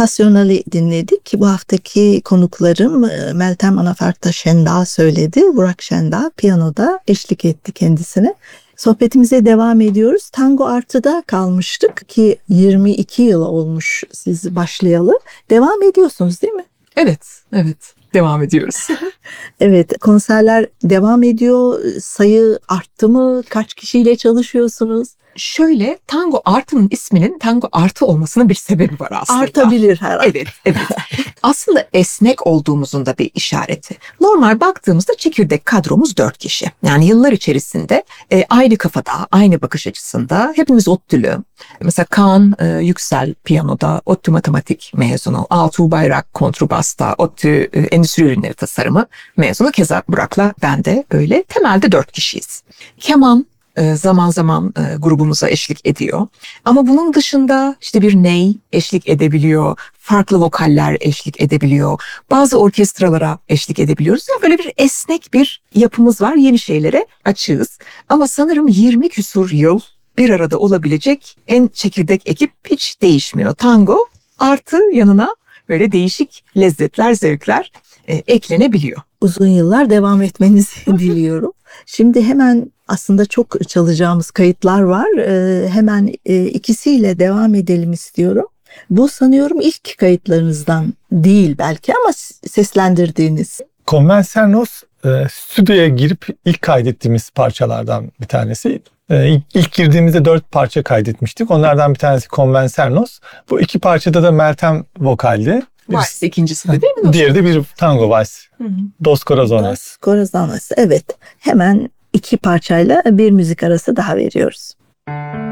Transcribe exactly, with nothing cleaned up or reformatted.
Passional'i dinledik. Bu haftaki konuklarım Meltem Anafarta Şendağ söyledi. Burak Şendağ piyanoda eşlik etti kendisine. Sohbetimize devam ediyoruz. Tango Artı'da kalmıştık ki yirmi iki yıl olmuş siz başlayalı. Devam ediyorsunuz değil mi? Evet, evet. Devam ediyoruz. Evet, konserler devam ediyor. Sayı arttı mı? Kaç kişiyle çalışıyorsunuz? Şöyle, Tango Artı'nın isminin Tango Artı olmasının bir sebebi var aslında. Artabilir herhalde. Evet, evet. Aslında esnek olduğumuzun da bir işareti. Normal baktığımızda çekirdek kadromuz dört kişi. Yani yıllar içerisinde e, aynı kafada, aynı bakış açısında hepimiz ODTÜ'lü. Mesela Kaan e, Yüksel piyanoda, ODTÜ matematik mezunu. Altuğ Bayrak kontrbasta, ODTÜ e, endüstri ürünleri tasarımı mezunu. Keza Burak'la ben de öyle. Temelde dört kişiyiz. Keman zaman zaman grubumuza eşlik ediyor. Ama bunun dışında işte bir ney eşlik edebiliyor, farklı vokaller eşlik edebiliyor, bazı orkestralara eşlik edebiliyoruz. Yani böyle bir esnek bir yapımız var, yeni şeylere açığız. Ama sanırım yirmi küsur yıl bir arada olabilecek en çekirdek ekip hiç değişmiyor. Tango artı yanına böyle değişik lezzetler, zevkler e, eklenebiliyor. Uzun yıllar devam etmenizi diliyorum. Şimdi hemen aslında çok çalacağımız kayıtlar var. Ee, hemen e, ikisiyle devam edelim istiyorum. Bu sanıyorum ilk kayıtlarınızdan değil belki ama seslendirdiğiniz. Convencernos e, stüdyoya girip ilk kaydettiğimiz parçalardan bir tanesi. E, ilk, ilk girdiğimizde dört parça kaydetmiştik. Onlardan bir tanesi Convencernos. Bu iki parçada da Meltem vokaldi. Vals ikincisi de değil mi? Diğeri de bir tango vals. Dos Corazones. Dos Corazones. Evet. Hemen iki parçayla bir müzik arası daha veriyoruz.